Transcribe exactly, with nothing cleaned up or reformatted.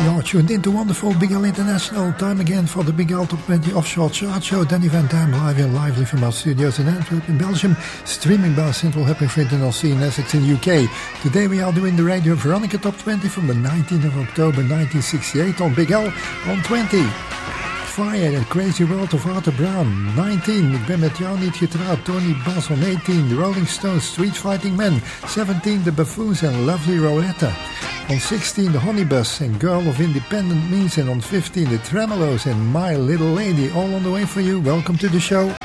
You're tuned into wonderful Big L International. Time again for the Big L Top twenty Offshore Chart Show. Danny Van Dam live and lively from our studios in Antwerp in Belgium. Streaming by Central Hub in Frinton L C in Essex in U K. Today we are doing the Radio Veronica Top twenty from the nineteenth of October nineteen sixty-eight on Big L on twenty. Fire, The Crazy World of Arthur Brown. nineteen, Ik ben met jou niet getrouwd, Tony Bass on eighteen. The Rolling Stones, Street Fighting Men. seventeen, The Buffoons and Lovely Roletta. On sixteen, The Honeybus and Girl of Independent Means. And on fifteen, The Tremolos and My Little Lady. All on the way for you. Welcome to the show.